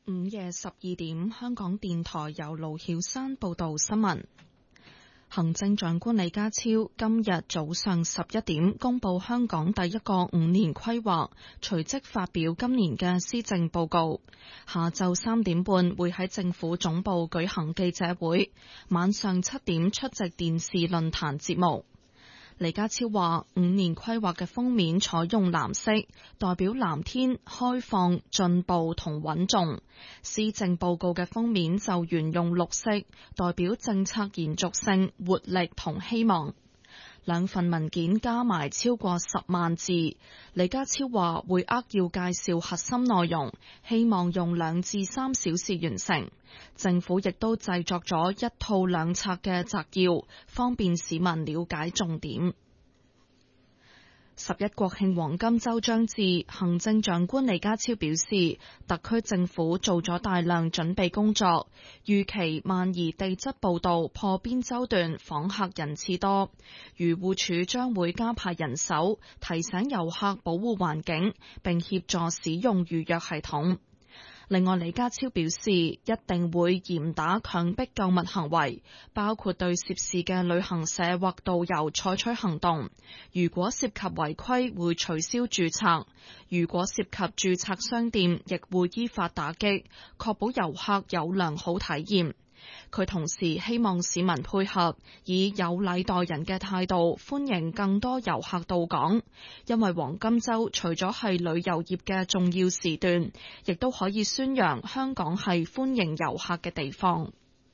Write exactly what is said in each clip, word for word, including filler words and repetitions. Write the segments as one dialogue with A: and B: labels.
A: 午夜十二點，香港電台由盧曉山報道新聞。行政長官李家超今日早上十一點公布香港第一個五年規劃，隨即發表今年嘅施政報告。下晝三點半會喺政府總部舉行記者會，晚上七點出席電視論壇節目。李家超話，五年規劃嘅封面採用藍色，代表藍天、開放、進步同穩重。施政報告嘅封面就沿用綠色，代表政策延續性、活力同希望。兩份文件加埋超過十萬字，李家超話會扼要介紹核心內容，希望用兩至三小時完成。政府亦都製作咗一套兩冊嘅摘要，方便市民了解重點。十一國慶黃金週將至，行政長官李家超表示，特區政府做咗大量準備工作，預期萬宜地質步道破邊洲段訪客人次多，漁護署將會加派人手，提醒遊客保護環境，並協助使用預約系統。另外，李家超表示，一定會嚴打強迫購物行為，包括對涉事嘅旅行社或導遊採取行動。如果涉及違規，會取消註冊；如果涉及註冊商店，亦會依法打擊，確保遊客有良好體驗。佢同時希望市民配合，以有禮待人嘅態度歡迎更多遊客到港，因為黃金週除咗係旅遊業嘅重要時段，亦都可以宣揚香港係歡迎遊客嘅地方。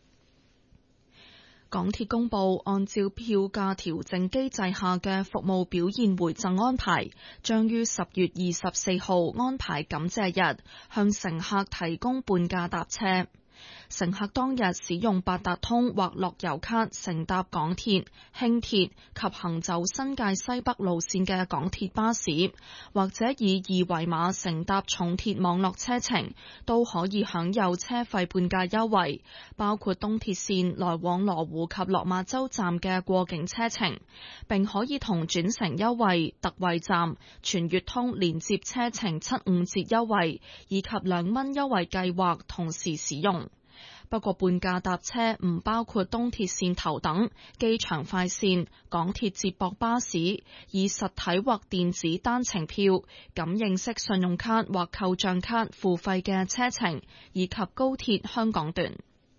A: 港鐵公佈，按照票價調整機制下嘅服務表現回贈安排，將於十月二十四號安排感謝日，向乘客提供半價搭車。乘客當日使用八達通或樂悠卡乘搭港鐵、輕鐵及行走新界西北路線嘅港鐵巴士，或者以二維碼乘搭重鐵網絡車程，都可以享有車費半價優惠，包括東鐵線來往羅湖及落馬洲站嘅過境車程，並可以同轉乘優惠、特惠站、全月通連接車程七五折優惠以及兩蚊優惠計劃同時使用。不過半價搭車唔包括東鐵線頭等、機場快線、港鐵接駁巴士、以實體或電子單程票、感應式信用卡或扣賬卡付費嘅車程，以及高鐵香港段。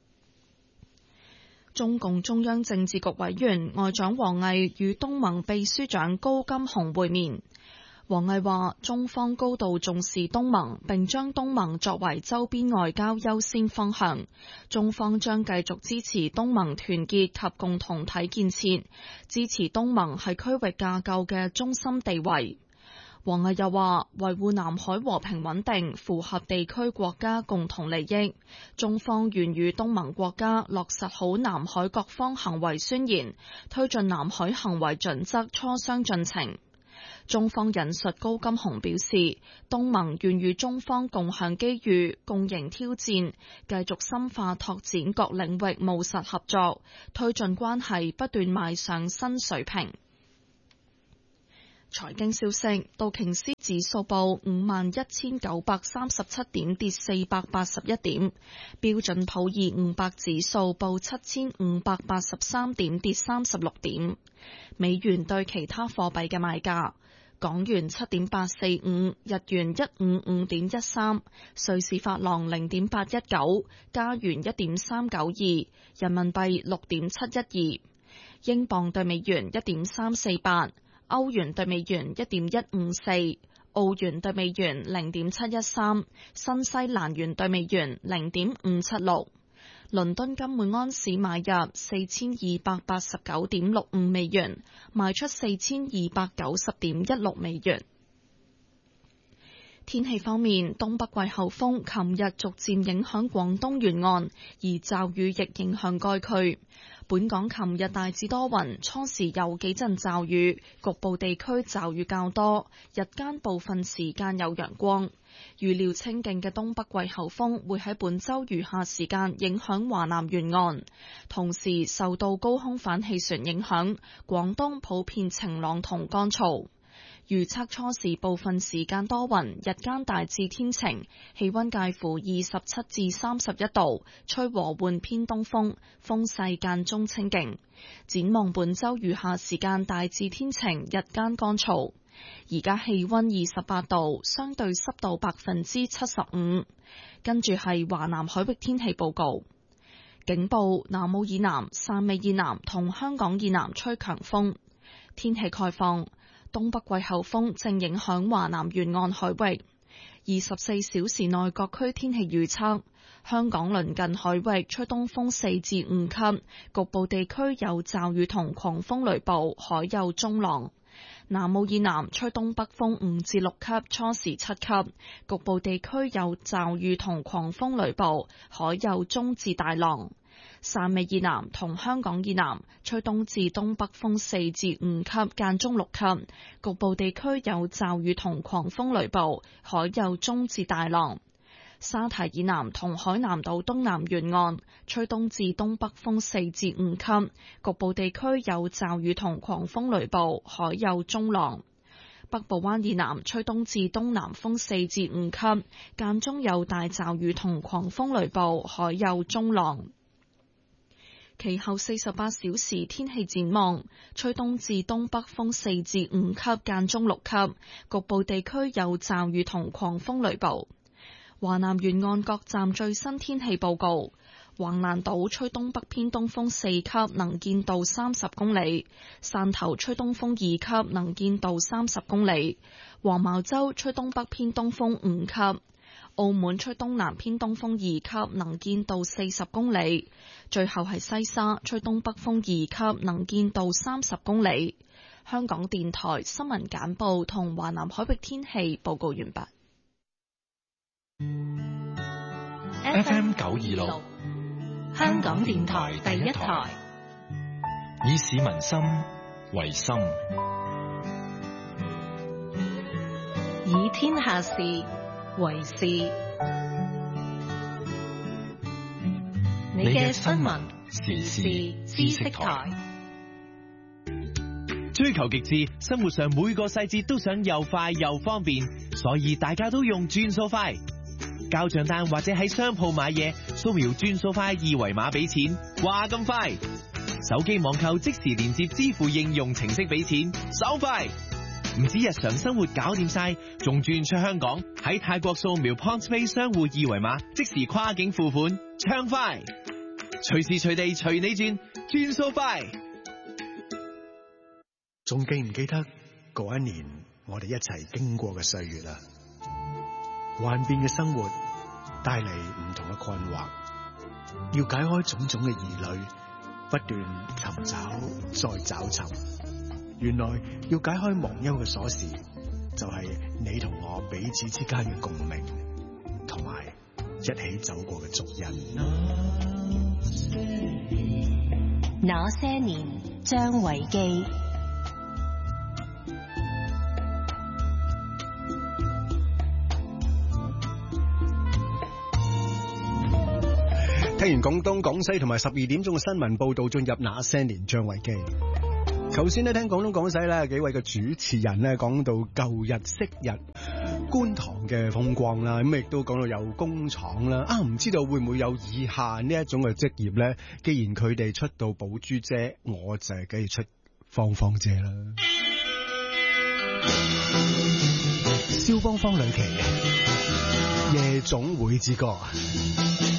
A: 中共中央政治局委員外長王毅與東盟秘書長高金洪會面。王毅話，中方高度重視東盟，並將東盟作為周邊外交優先方向。中方將繼續支持東盟團結及共同體建設，支持東盟係區域架構嘅中心地位。王毅又話，維護南海和平穩定符合地區國家共同利益。中方願與東盟國家落實好南海各方行為宣言，推進南海行為準則磋商進程。中方引述高金洪表示，東盟願與中方共享機遇、共迎挑戰，繼續深化拓展各領域務實合作，推進關係不斷邁上新水平。財經消息，道瓊斯指數報五萬一千九百三十七點，跌四百八十一點；標準普爾五百指數報七千五百八十三點，跌三十六點。美元對其他貨幣嘅賣價：港元七點八四五，日元一五五點一三，瑞士法郎零點八一九，加元一點三九二，人民幣六點七一二，英鎊對美元一點三四八。歐元對美元一點一五四，澳元對美元零點七一三，新西蘭元對美元零點五七六。倫敦金每安士買入四千二百八十九點六五美元，賣出四千二百九十點一六美元。天氣方面，東北季候風琴日逐漸影響廣東沿岸，而驟雨亦影響該區。本港琴日大致多雲，初時有幾陣驟雨，局部地區驟雨較多，日間部分時間有陽光。預料清勁嘅東北季候風會喺本週餘下時間影響華南沿岸，同時受到高空反氣旋影響，廣東普遍晴朗同乾燥。 預測初時部分時間多雲，日間大致天晴，氣溫介乎二十七至三十一度，吹和緩偏東風，風勢間中清勁。展望本週餘下時間大致天晴，日間乾燥。而家氣溫二十八度，相對濕度百分之七十五。跟住係華南海域天氣報告。警報：南澳以南、汕尾以南同香港以南吹強風。天氣概況：東北季候風正影響華南沿岸海域。二十四小時內各區天氣預測：香港鄰近海域吹東風四至五級，局部地區有驟雨同狂風雷暴，海有中浪。南澳以南吹東北風五至六級，初時七級，局部地區有驟雨同狂風雷暴，海有中至大浪。汕尾以南同香港以南吹東至東北風四至五級，間中六級，局部地區有驟雨同狂風雷暴，海有中至大浪。沙堤以南同海南島東南沿岸吹東至東北風四至五級，局部地區有驟雨同狂風雷暴，海有中浪。北部灣以南吹東至東南風四至五級，間中有大驟雨同狂風雷暴，海有中浪。其後四十八小時天氣展望：吹東至東北風四至五級，間中六級，局部地區有驟雨同狂風雷暴。華南沿岸各站最新天氣報告：橫瀾島吹東北偏東風四級，能見度三十公里；汕頭吹東風二級，能見度三十公里；黃茅洲吹東北偏東風五級；澳門吹東南偏東風二級，能見度四十公里；最後係西沙吹東北風二級，能見度三十公里。香港電台新聞簡報同華南海域天氣報告完畢。
B: F M 九二六，
C: 香港電台第一台，
B: 以市民心為心，
C: 以天下事為事。你嘅新聞時事知識台，
D: 追求極致，生活上每個細節都想又快又方便，所以大家都用轉數快。交賬單或者喺商鋪買嘢，掃描轉數快二維碼俾錢，話咁快。手機網購即時連接支付應用程式俾錢，手快。唔止日常生活搞掂晒，仲轉出香港，喺泰國掃描 PointsPay 商戶二維碼，即時跨境付款，暢快。隨時隨地隨你轉，轉數快。
E: 仲記唔記得嗰一年我哋一齊經過嘅歲月啊？幻變嘅生活帶嚟唔同嘅困惑，要解開種種嘅疑慮，不斷尋找再找尋。原來要解開忘憂嘅鎖匙，就係你同我彼此之間嘅共鳴，同埋一起走過嘅足印。
C: 那些年，張維基。
E: 聽完廣東廣西同埋十二點鐘嘅新聞報道，進入那些年張維基。頭先咧聽廣東廣西咧幾位嘅主持人咧講到舊日昔日觀塘嘅風光啦，咁亦都講到有工廠啦。啊，唔知道會唔會有以下呢一種嘅職業咧？既然佢哋出到寶珠姐，我就係梗係出芳芳姐啦。蕭芳芳呂奇夜總會之歌。